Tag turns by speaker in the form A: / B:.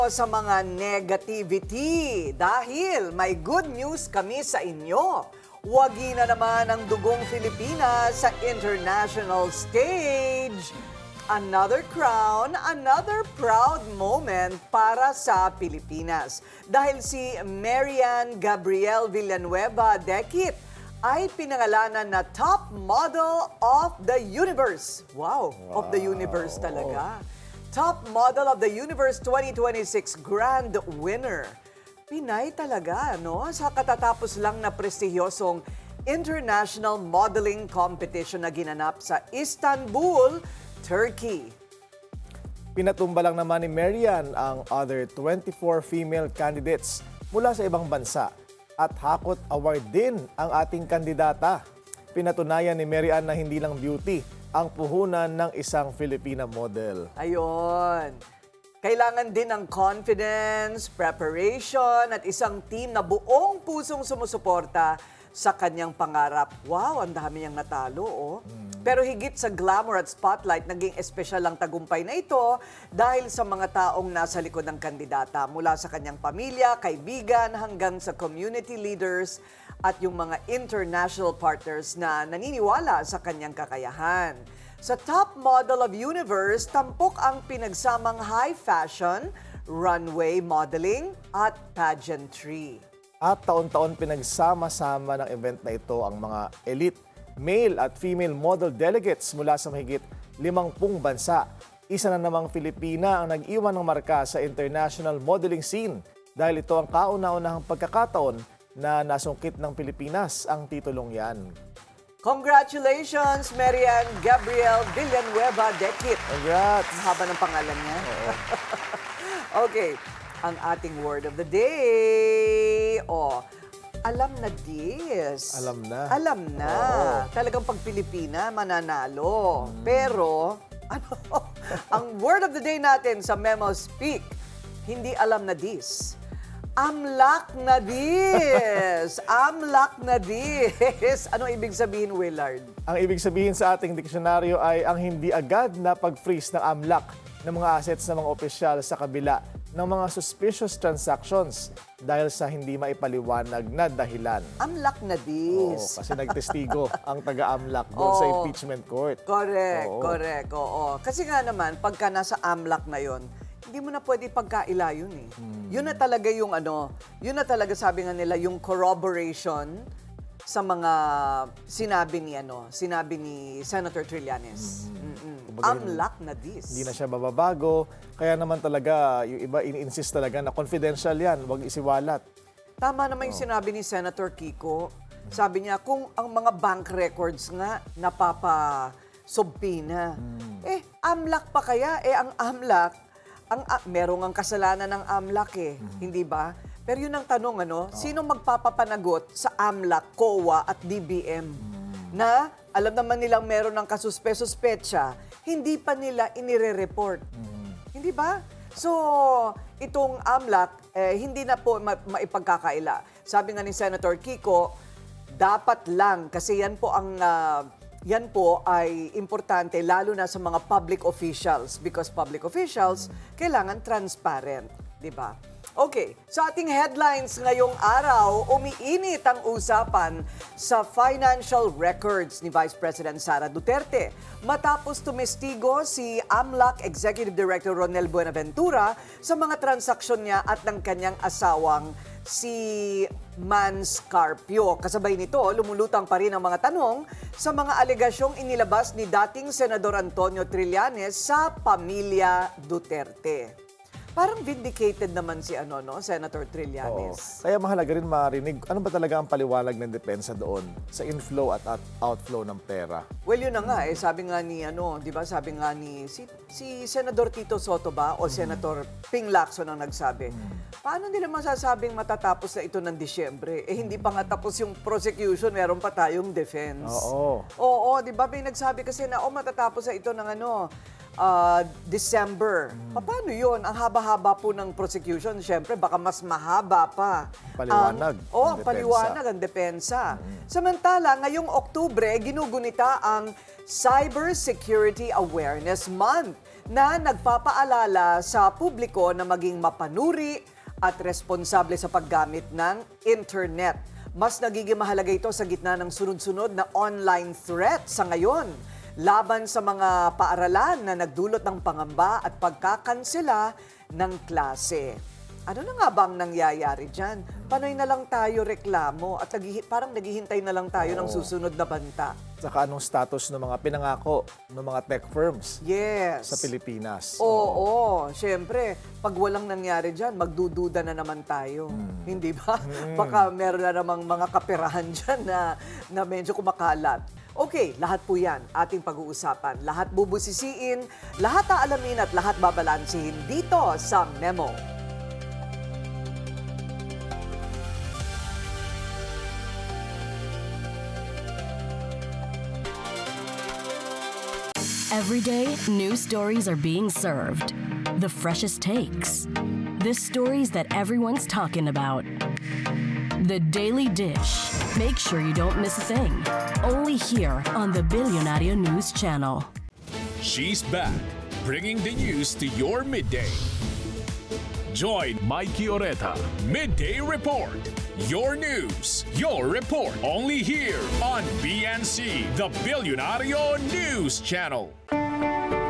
A: Sa mga negativity dahil may good news kami sa inyo. Wagi na naman ang dugong Pilipinas sa international stage. Another crown, another proud moment para sa Pilipinas. Dahil si Marian Gabriel Villanueva Dekit ay pinangalanan na Top Model of the Universe. Wow. Of the Universe talaga. Top Model of the Universe 2026 Grand Winner. Pinay talaga, no? Sa katatapos lang na prestihiyosong international modeling competition na ginanap sa Istanbul, Turkey.
B: Pinatumba lang naman ni Marian ang other 24 female candidates mula sa ibang bansa at hakot award din ang ating kandidata. Pinatunayan ni Marian na hindi lang beauty ang puhunan ng isang Filipina model.
A: Ayun. Kailangan din ng confidence, preparation, at isang team na buong pusong sumusuporta sa kanyang pangarap. Wow, ang dami niyang natalo, oh. Pero higit sa glamour at spotlight, naging espesyal ang tagumpay na ito dahil sa mga taong nasa likod ng kandidata. Mula sa kanyang pamilya, kaibigan, hanggang sa community leaders at yung mga international partners na naniniwala sa kanyang kakayahan. Sa Top Model of Universe, tampok ang pinagsamang high fashion, runway modeling at pageantry.
B: At taon-taon pinagsama-sama ng event na ito ang mga elite, male at female model delegates mula sa mahigit 50 bansa. Isa na namang Filipina ang nag-iwan ng marka sa international modeling scene dahil ito ang kauna-unahang pagkakataon na nasungkit ng Pilipinas ang titulong yan.
A: Congratulations, Marian Gabriel Villanueva Dekit.
B: Congrats!
A: Ang haba ng pangalan niya.
B: Oo.
A: Okay, ang ating word of the day. Alam na this.
B: Alam na.
A: Alam na.
B: Oo.
A: Talagang pag Pilipina, mananalo. Pero, ang word of the day natin sa Memo Speak, hindi alam na this. Amlak na this! Amlak na this! Ano ibig sabihin, Willard?
B: Ang ibig sabihin sa ating diksyonaryo ay ang hindi agad na pag-freeze ng AMLAC ng mga assets ng mga opisyal sa kabila ng mga suspicious transactions dahil sa hindi maipaliwanag na dahilan.
A: Amlak na
B: Oo,
A: this.
B: kasi nagtestigo ang taga-AMLAC doon sa impeachment court.
A: Correct,
B: Oo.
A: correct, oo. Kasi nga naman, pagka nasa AMLAC na yon, hindi mo na pwede pagkaila yun eh. Yun na talaga yung yun na talaga sabi nga nila, yung corroboration sa mga sinabi ni Senator Trillanes. AMLAC na this.
B: Hindi na siya mababago. Kaya naman talaga, yung iba ini-insist talaga na confidential yan, huwag isiwalat.
A: Tama naman yung sinabi ni Senator Kiko. Sabi niya, kung ang mga bank records nga napapasobpina, AMLAC pa kaya? Ang AMLAC, merong ang kasalanan ng AMLAC hindi ba? Pero yun ang tanong, sino magpapapanagot sa AMLAC, COA at DBM na alam naman nilang meron ng kasuspe-suspecha, hindi pa nila inire-report. Hindi ba? So, itong AMLAC, hindi na po maipagkakaila. Sabi nga ni Senator Kiko, dapat lang, kasi yan po ay importante lalo na sa mga public officials because public officials kailangan transparent, di ba? Okay, sa ating headlines ngayong araw, umiinit ang usapan sa financial records ni Vice President Sara Duterte matapos tumestigo si AMLAC Executive Director Ronel Buenaventura sa mga transaksyon niya at ng kanyang asawang si Mans Carpio. Kasabay nito, lumulutang pa rin ang mga tanong sa mga alegasyong inilabas ni dating Senador Antonio Trillanes sa pamilya Duterte. Parang vindicated naman si Senator Trillanes.
B: Kaya mahalaga rin marinig, ano ba talaga ang paliwanag ng depensa doon sa inflow at outflow ng pera?
A: Well, yun na nga sabi nga ni di ba? Sabi nga ni si Senador Tito Soto ba o Senator Ping Lacson ang nagsabi. Paano nila masasabing matatapos na ito ng Disyembre? Hindi pa nga tapos yung prosecution, meron pa tayong defense. Oo, di ba? May nagsabi kasi na matatapos na ito ng December. Paano yun? Ang haba-haba po ng prosecution. Siyempre, baka mas mahaba pa.
B: Paliwanag.
A: Ang paliwanag ang depensa. Samantala, ngayong Oktubre, ginugunita ang Cyber Security Awareness Month. na nagpapaalala sa publiko na maging mapanuri at responsable sa paggamit ng internet. Mas nagiging mahalaga ito sa gitna ng sunod-sunod na online threat sa ngayon laban sa mga paaralan na nagdulot ng pangamba at pagkakansela ng klase. Ano na nga bang nangyayari dyan? Panoy na lang tayo reklamo at parang naghihintay na lang tayo ng susunod na banta.
B: Saka anong status ng mga pinangako ng mga tech firms
A: Yes.
B: sa Pilipinas?
A: Oo, syempre, pag walang nangyari dyan, magdududa na naman tayo. Hindi ba? Baka meron na namang mga kaperahan dyan na medyo kumakalat. Okay, lahat po yan ating pag-uusapan. Lahat bubusisiin, lahat aalamin at lahat babalansihin dito sa Memo.
C: Every day, new stories are being served. The freshest takes. The stories that everyone's talking about. The Daily Dish. Make sure you don't miss a thing. Only here on the Billionario News Channel.
D: She's back, bringing the news to your midday. Join Mikey Oreta, Midday Report. Your news, your report, only here on BNC, the Billionario News Channel.